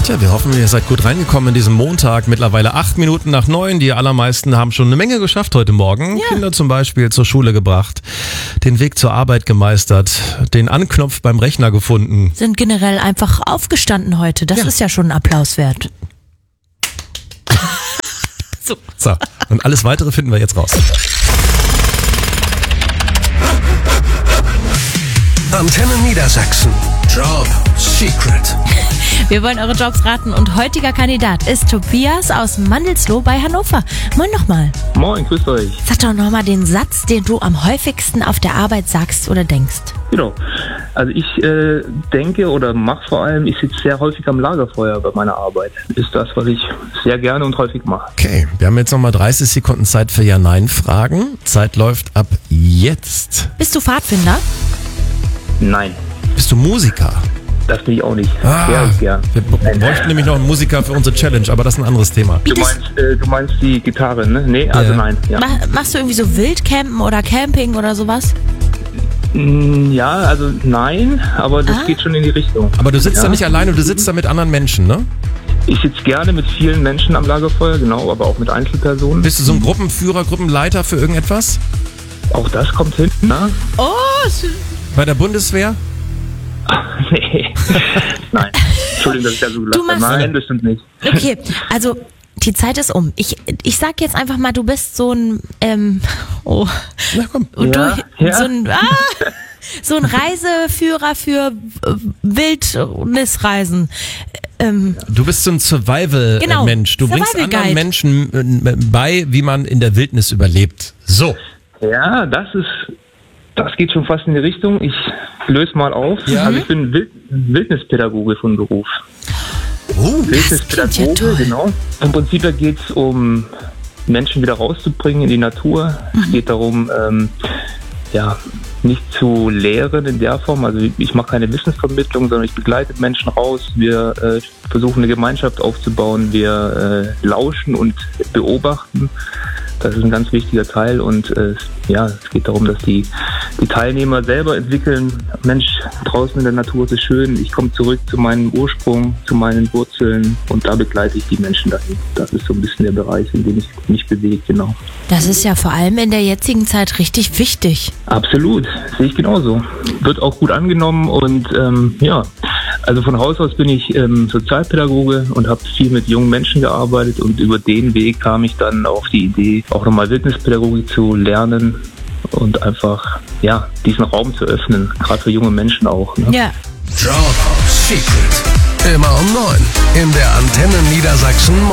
Tja, wir hoffen, ihr seid gut reingekommen in diesem Montag. Mittlerweile 8 Minuten nach 9. Die allermeisten haben schon eine Menge geschafft heute Morgen. Ja. Kinder zum Beispiel zur Schule gebracht, den Weg zur Arbeit gemeistert, den Anknopf beim Rechner gefunden. Sind generell einfach aufgestanden heute. Das ist ja schon ein Applaus wert. So, und alles Weitere finden wir jetzt raus. Antenne Niedersachsen. Job Secret. Wir wollen eure Jobs raten und heutiger Kandidat ist Tobias aus Mandelsloh bei Hannover. Moin nochmal. Moin, grüßt euch. Sag doch nochmal den Satz, den du am häufigsten auf der Arbeit sagst oder denkst. Genau. Also ich denke oder mache vor allem, ich sitze sehr häufig am Lagerfeuer bei meiner Arbeit. Ist das, was ich sehr gerne und häufig mache. Okay, wir haben jetzt nochmal 30 Sekunden Zeit für Ja-Nein-Fragen. Zeit läuft ab jetzt. Bist du Pfadfinder? Nein. Bist du Musiker? Das bin ich auch nicht. Sehr gern. Wir bräuchten nämlich noch einen Musiker für unsere Challenge, aber das ist ein anderes Thema. Du meinst die Gitarre, ne? Nee, also nein. Ja. Machst du irgendwie so Wildcampen oder Camping oder sowas? Ja, also nein, aber das geht schon in die Richtung. Aber du sitzt da nicht alleine, du sitzt da mit anderen Menschen, ne? Ich sitze gerne mit vielen Menschen am Lagerfeuer, genau, aber auch mit Einzelpersonen. Bist du so ein Gruppenführer, Gruppenleiter für irgendetwas? Auch das kommt hin, ne? Oh, bei der Bundeswehr? Nee. Nein. Entschuldigung, dass ich da so gelacht habe. Nein, bestimmt nicht. Okay, also die Zeit ist um. Ich sag jetzt einfach mal, du bist so ein Na komm. So ein Reiseführer für Wildnisreisen. Du bist so ein Survival-Mensch. Du bringst anderen Menschen bei, wie man in der Wildnis überlebt. So. Ja, das geht schon fast in die Richtung. Ich löse mal auf. Ja. Also ich bin Wildnispädagoge von Beruf. Wildnispädagoge, genau. Im Prinzip geht es um Menschen wieder rauszubringen in die Natur. Es geht darum, nicht zu lehren in der Form. Also ich mache keine Wissensvermittlung, sondern ich begleite Menschen raus. Wir versuchen eine Gemeinschaft aufzubauen. Wir lauschen und beobachten. Das ist ein ganz wichtiger Teil und es geht darum, dass die Teilnehmer selber entwickeln, Mensch, draußen in der Natur ist es schön, ich komme zurück zu meinem Ursprung, zu meinen Wurzeln und da begleite ich die Menschen dahin. Das ist so ein bisschen der Bereich, in dem ich mich bewege, genau. Das ist ja vor allem in der jetzigen Zeit richtig wichtig. Absolut, sehe ich genauso. Wird auch gut angenommen und also von Haus aus bin ich Sozialpädagoge und habe viel mit jungen Menschen gearbeitet und über den Weg kam ich dann auf die Idee, auch nochmal Wildnispädagogik zu lernen und einfach diesen Raum zu öffnen, gerade für junge Menschen auch. Ne? Ja. Job Secret. Immer um 9 in der Antenne Niedersachsen.